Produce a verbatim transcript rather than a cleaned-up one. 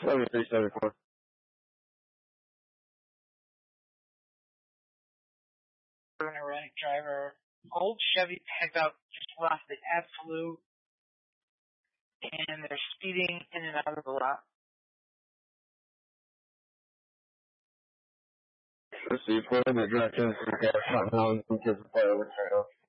seventy-three, seventy-four. An erratic driver. Old Chevy pickup just lost the absolute, and they're speeding in and out of the lot. Let's see, put in the directions for the car, something on, some kids will play over the trail.